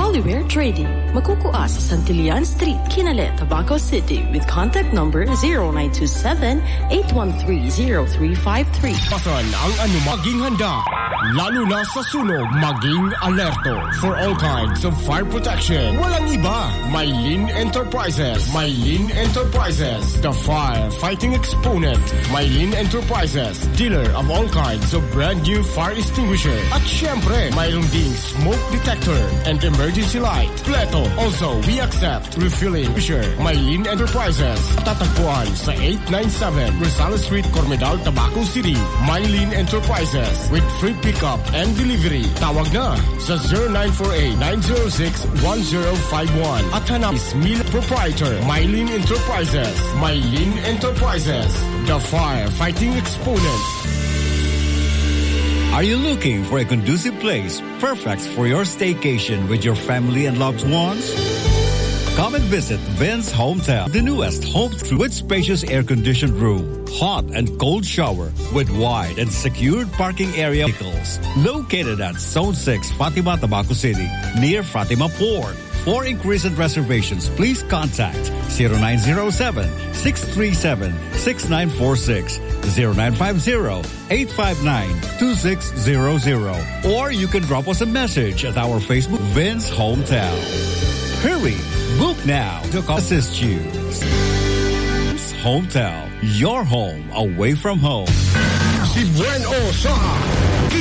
Oliver Trading. Magkukuha sa Santillan Street, Kinale, Tabaco City with contact number 0927-813-0353. Pasan ang maging handa. Lalo na sa sunog, maging alerto. For all kinds of fire protection, walang iba. Mylene Enterprises. Mylene Enterprises, the fire-fighting exponent. Mylene Enterprises, dealer of all kinds of brand new fire extinguisher. At syempre, mayroon ding smoke detector and emergency light. Pleto. Also, we accept refilling. Mylene Enterprises, tatagpuan sa 897 Rosales Street, Cormedal, Tabaco City. Mylene Enterprises with free pickup and delivery. Tawag na sa 0948-906-1051. At hanap is Mill Proprietor, Mylene Enterprises. Mylene Enterprises, the fire-fighting exponent. Are you looking for a conducive place perfect for your staycation with your family and loved ones? Come and visit Vince Hometown, the newest home with spacious air-conditioned room, hot and cold shower with wide and secured parking area vehicles. Located at Zone 6, Fatima, Tabaco City, near Fatima Port. For inquiries and reservations, please contact 0907-637-6946, 0950-859-2600, or you can drop us a message at our Facebook, Vince Hometown. Hurry! Book now to assist you. Hometown, your home away from home. Si Buen Osa